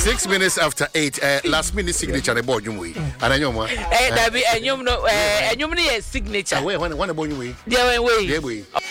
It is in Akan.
6 minutes after 8. Last minute signature the board you we. And I know that be and you know signature. When a boy you we. Yeah, we.